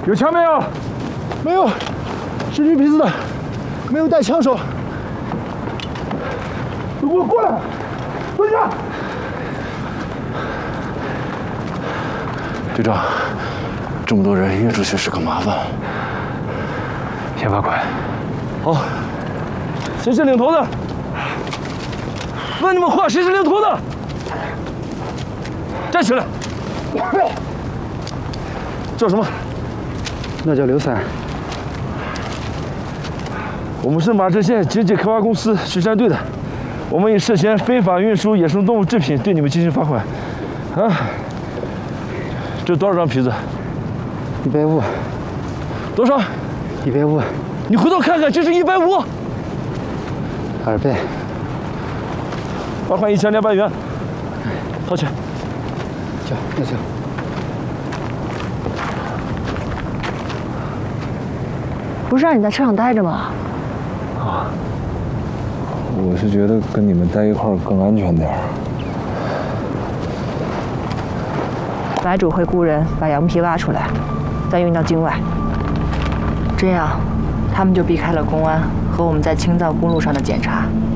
有枪没有？ 没有，是绿皮子的，没有带枪手。给我过来，蹲下。 队长，这么多人约出去是个麻烦。 先罚款。 好， 谁是领头的？问你们话，谁是领头的？站起来。叫什么？ 那叫刘三。 我们是马镇县经济开发公司巡山队的，我们以涉嫌非法运输野生动物制品对你们进行罚款。啊，这多少张皮子 ？150。 多少 ？150。 你回头看看，这是150。 200。 罚款1200元。掏钱。 行，那行。 不是让你在车上待着吗？ 啊，我是觉得跟你们待一块儿更安全点儿。 买主会雇人把羊皮挖出来，再运到境外，这样他们就避开了公安和我们在青藏公路上的检查。